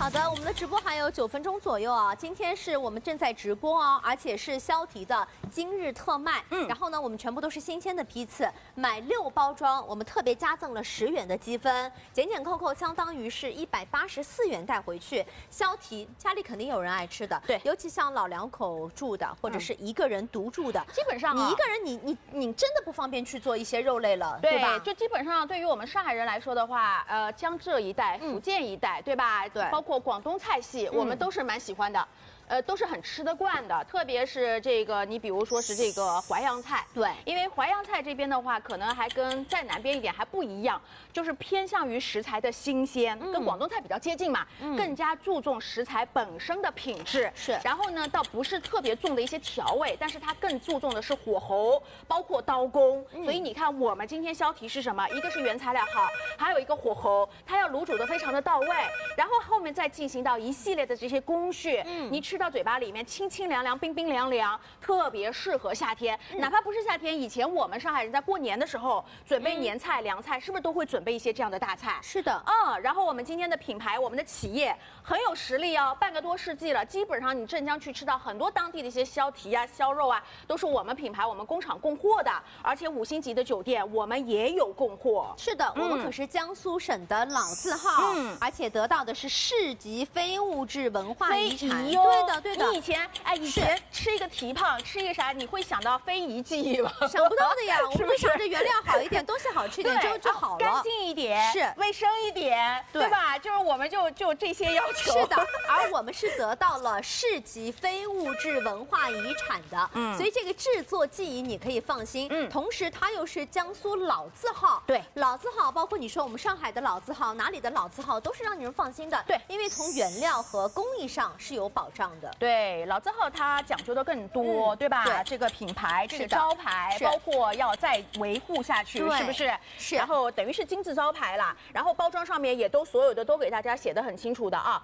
好的，我们的直播还有9分钟左右啊。今天是我们正在直播哦，而且是肖迪的今日特卖。然后呢，我们全部都是新鲜的批次，买6包装，我们特别加赠了10元的积分，减减扣扣相当于是184元带回去。肖提家里肯定有人爱吃的， 对， 尤其像老两口住的，或者是一个人独住的， 基本上你一个人你真的不方便去做一些肉类了，对吧？ 就基本上对于我们上海人来说的话，江浙一带、福建一带，对吧？ 对， 包括广东菜系，我们都是蛮喜欢的。都是很吃得惯的，特别是这个，你比如说是这个淮扬菜， 对， 因为淮扬菜这边的话，可能还跟在南边一点还不一样，就是偏向于食材的新鲜，跟广东菜比较接近嘛，更加注重食材本身的品质。 是， 然后呢，倒不是特别重的一些调味，但是它更注重的是火候，包括刀工。所以你看，我们今天销题是什么？一个是原材料好，还有一个火候，它要卤煮的非常的到位，然后后面再进行到一系列的这些工序，你吃到嘴巴里面清清凉凉、冰冰凉凉，特别适合夏天。哪怕不是夏天，以前我们上海人在过年的时候准备年菜、凉菜，是不是都会准备一些这样的大菜？ 是的， 然后我们今天的品牌，我们的企业很有实力哦，半个多世纪了，基本上你镇江去吃到很多当地的一些肖蹄啊、肖肉啊，都是我们品牌、我们工厂供货的，而且5星级的酒店我们也有供货。 是的，我们可是江苏省的老字号，而且得到的是市级非物质文化遗产。对的，对的。 你以前吃一个蹄膀，吃一个啥，你会想到非遗记忆吗？ 想不到的呀，我们想着原料好一点，东西好吃一点就好了， 干净一点， 是卫生一点，对吧？就是我们就这些要求。 是的，而我们是得到了市级非物质文化遗产的，所以这个制作技艺你可以放心。同时它又是江苏老字号， 对， 老字号，包括你说我们上海的老字号，哪里的老字号都是让你们放心的， 对， 因为从原料和工艺上是有保障的。 对，老字号它讲究的更多，对吧？ 对， 这个品牌，这个招牌，包括要再维护下去，是不是？ 是。 然后等于是金字招牌啦，然后包装上面也都所有的都给大家写得很清楚的啊。